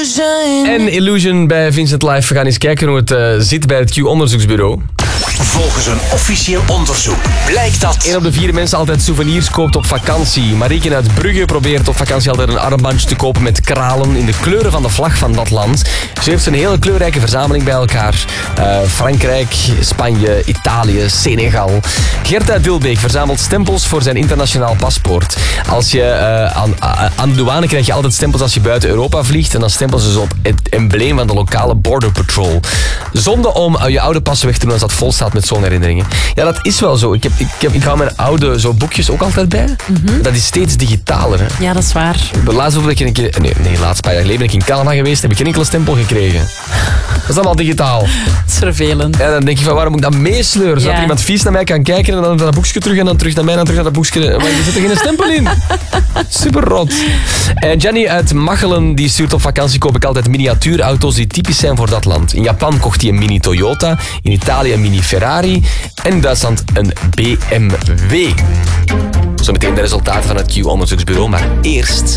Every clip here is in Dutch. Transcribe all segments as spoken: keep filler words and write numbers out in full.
En Illusion bij Vincent Live. We gaan eens kijken hoe het uh, zit bij het Q-onderzoeksbureau. Volgens een officieel onderzoek blijkt dat één op de vier mensen altijd souvenirs koopt op vakantie. Marieke uit Brugge probeert op vakantie altijd een armbandje te kopen met kralen in de kleuren van de vlag van dat land. Ze heeft een hele kleurrijke verzameling bij elkaar. Uh, Frankrijk, Spanje, Italië, Senegal. Gert uit Dilbeek verzamelt stempels voor zijn internationaal paspoort. Als je uh, aan, uh, aan de douane krijg je altijd stempels als je buiten Europa vliegt. En dan stempels ze op het embleem van de lokale Border Patrol. Zonde om uh, je oude pas weg te doen als dat vol staat met zo'n herinneringen. Ja, dat is wel zo. Ik, heb, ik, heb, ik hou mijn oude zo boekjes ook altijd bij. Mm-hmm. Dat is steeds digitaler. Hè. Ja, dat is waar. De laatste keer een keer... Nee, nee, laatst paar jaar geleden ben ik in Canada geweest. Heb ik geen enkele stempel gekregen. Dat is allemaal digitaal. Dat is vervelend. En dan denk je van, waarom moet ik dat meesleuren? Zodat ja. er iemand vies naar mij kan kijken en dan naar dat boekje terug en dan terug naar mij en dan terug naar dat boekje. Maar je zet er geen stempel in. Super rot. En Jenny uit Machelen die stuurt op vakantie koop ik altijd miniatuurauto's die typisch zijn voor dat land. In Japan kocht hij een mini Toyota, in Italië een mini Ferrari en in Duitsland een B M W. Zometeen de resultaten van het Q-onderzoeksbureau, maar eerst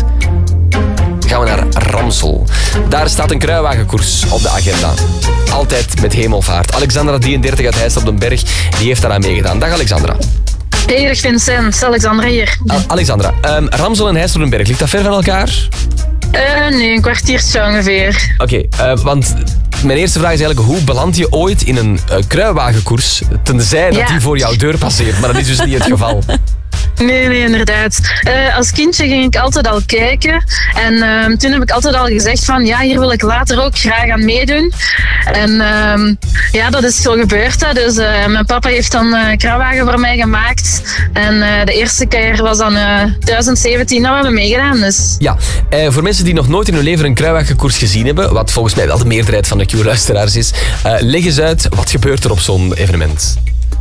gaan we naar Ramsel. Daar staat een kruiwagenkoers op de agenda. Altijd met hemelvaart. Alexandra, drieëndertig uit Heist op den Berg, die heeft daaraan meegedaan. Dag Alexandra. Hey, dag Vincent. Alexandra hier. Al- Alexandra, um, Ramsel en Heist op den Berg, ligt dat ver van elkaar? Uh, nee, een kwartiertje ongeveer. Oké, okay, uh, want mijn eerste vraag is eigenlijk, hoe beland je ooit in een uh, kruiwagenkoers, tenzij dat ja. die voor jouw deur passeert? Maar dat is dus niet het geval. Nee, nee, inderdaad. Uh, als kindje ging ik altijd al kijken. En uh, toen heb ik altijd al gezegd van, ja, hier wil ik later ook graag aan meedoen. En uh, ja, dat is zo gebeurd. Hè. Dus uh, mijn papa heeft dan een uh, kruiwagen voor mij gemaakt. En uh, de eerste keer was dan uh, twintig zeventien dat we hebben meegedaan. Dus. Ja, uh, voor mensen die nog nooit in hun leven een kruiwagenkoers gezien hebben, wat volgens mij wel de meerderheid van de Q-luisteraars is, uh, leg eens uit, wat gebeurt er op zo'n evenement?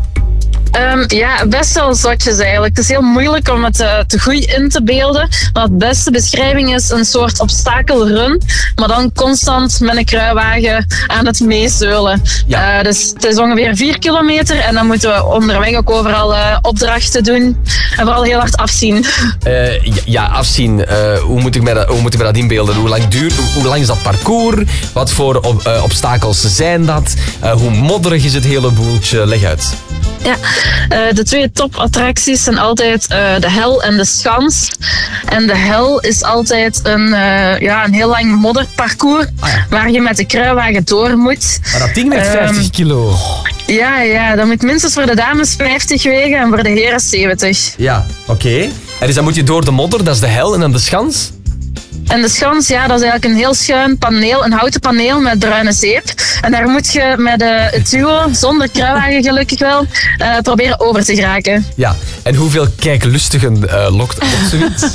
Um, ja, best wel zotjes eigenlijk. Het is heel moeilijk om het uh, te goed in te beelden. Maar de beste beschrijving is een soort obstakelrun. Maar dan constant met een kruiwagen aan het meezeulen. Ja. Uh, dus het is ongeveer vier kilometer. En dan moeten we onderweg ook overal uh, opdrachten doen. En vooral heel hard afzien. Uh, ja, afzien. Uh, hoe, moet ik mij dat, hoe moeten we dat inbeelden? Hoe lang duurt, hoe, hoe lang is dat parcours? Wat voor op, uh, obstakels zijn dat? Uh, hoe modderig is het hele boeltje? Leg uit. Ja, uh, de twee topattracties zijn altijd uh, de hel en de schans. En de hel is altijd een, uh, ja, een heel lang modderparcours ah, ja. waar je met de kruiwagen door moet. Maar dat ding weegt vijftig kilo. Ja, ja, dat moet minstens voor de dames vijftig wegen en voor de heren zeventig. Ja, oké. Okay. En dus dan moet je door de modder, dat is de hel, en dan de schans? En de schans, ja, dat is eigenlijk een heel schuin paneel, een houten paneel met bruine zeep. En daar moet je met uh, het duo, zonder kruiwagen gelukkig wel, uh, proberen over te geraken. Ja, en hoeveel kijklustigen uh, lokt op zoiets?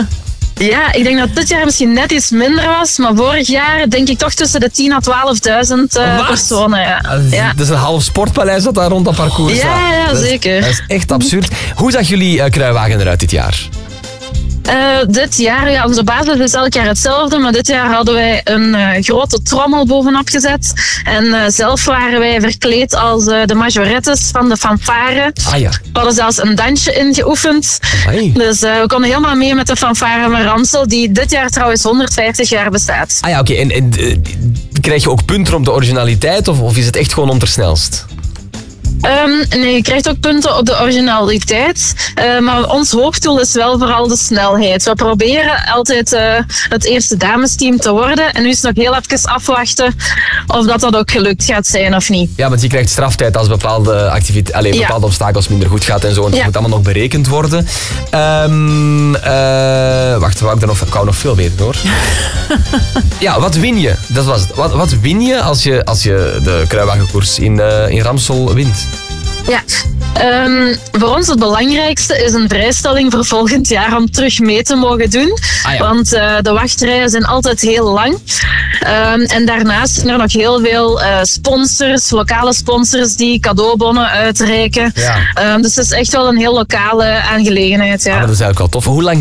Ja, ik denk dat dit jaar misschien net iets minder was, maar vorig jaar denk ik toch tussen de tien à twaalfduizend uh, personen. Ja. Dat is, ja. dat is een half sportpaleis dat daar rond dat parcours staat. Ja, ja, dat is, zeker. Dat is echt absurd. Hoe zag jullie uh, kruiwagen eruit dit jaar? Uh, dit jaar, ja, onze basis is elk jaar hetzelfde, maar dit jaar hadden wij een uh, grote trommel bovenop gezet. En uh, zelf waren wij verkleed als uh, de majorettes van de fanfare. Ah, ja. We hadden zelfs een dansje ingeoefend. Amai. Dus uh, we konden helemaal mee met de fanfare van Ramsel, die dit jaar trouwens honderdvijftig jaar bestaat. Ah ja, oké. Okay. En, en uh, krijg je ook punten op de originaliteit of, of is het echt gewoon om ter snelst? Um, nee, je krijgt ook punten op de originaliteit. Uh, maar ons hoofddoel is wel vooral de snelheid. We proberen altijd uh, het eerste damesteam te worden. En nu is het nog heel even afwachten of dat, dat ook gelukt gaat zijn of niet. Ja, want je krijgt straftijd als bepaalde, activite- allez, ja. bepaalde obstakels minder goed gaat en zo. En dat ja. moet allemaal nog berekend worden. Um, uh, wacht, wou ik, er nog, ik wou nog veel weten hoor. Ja, wat win je? Dat was het. Wat, wat win je als je, als je de kruiwagenkoers in, uh, in Ramsel wint? Ja, um, voor ons het belangrijkste is een vrijstelling voor volgend jaar om terug mee te mogen doen. Ah, ja. Want uh, de wachtrijen zijn altijd heel lang. Um, en daarnaast zijn er nog heel veel uh, sponsors, lokale sponsors die cadeaubonnen uitreiken. Ja. Um, dus het is echt wel een heel lokale aangelegenheid. Ja. Ah, dat is eigenlijk wel tof. Hoe lang